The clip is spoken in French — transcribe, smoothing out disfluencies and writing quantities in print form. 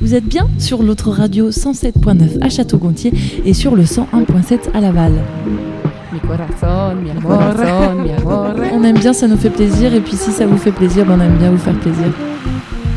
Vous êtes bien sur l'autre radio 107.9 à Château-Gontier et sur le 101.7 à Laval. Mi corazón, mi amor. On aime bien, ça nous fait plaisir. Et puis si ça vous fait plaisir, on aime bien vous faire plaisir.